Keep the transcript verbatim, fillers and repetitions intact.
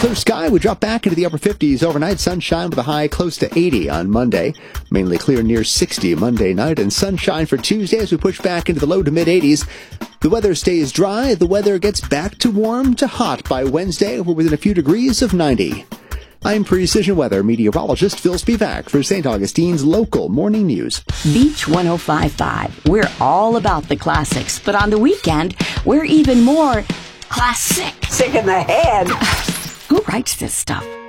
clear sky. We drop back into the upper fifties overnight. Sunshine with a high close to eighty on Monday. Mainly clear near sixty Monday night. And sunshine for Tuesday as we push back into the low to mid eighties. The weather stays dry. The weather gets back to warm to hot by Wednesday. We're within a few degrees of ninety. I'm Precision Weather meteorologist Phil Spivak for Saint Augustine's local morning news. Beach one oh five point five. We're all about the classics, but on the weekend, we're even more classic. Sick in the head. Who writes this stuff?